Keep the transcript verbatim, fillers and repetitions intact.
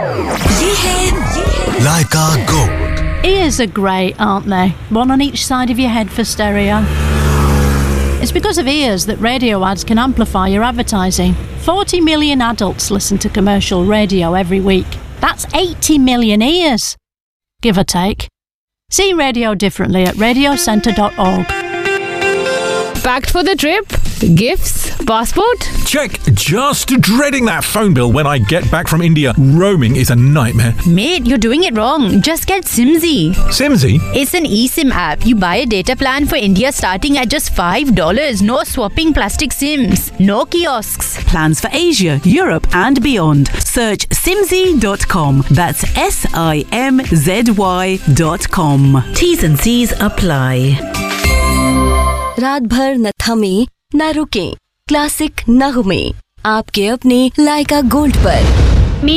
ये है Laika Gold. Ears are great, aren't they? One on each side of your head for stereo. It's because of ears that radio ads can amplify your advertising. forty million adults listen to commercial radio every week. That's eighty million ears, give or take. See radio differently at radio centre dot org. Packed for the trip? Gifts? Passport? Check. Just dreading that phone bill when I get back from India. Roaming is a nightmare. Mate, you're doing it wrong. Just get Simzy. Simzy? It's an eSIM app. You buy a data plan for India starting at just five dollars. No swapping plastic SIMs. No kiosks. Plans for Asia, Europe and beyond. Search simzy dot com. That's S I M Z Y dot com. T's and C's apply. रात भर न थमे न रुके, classic नगमे आपके अपने लाइका gold पर।